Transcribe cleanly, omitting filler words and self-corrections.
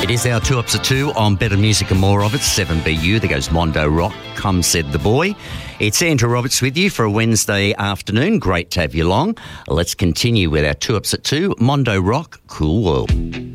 It is our 2 Ups at 2 on Better Music and More of It, 7BU. There goes Mondo Rock, Come Said the Boy. It's Andrew Roberts with you for a Wednesday afternoon. Great to have you along. Let's continue with our 2 Ups at 2, Mondo Rock, Cool World.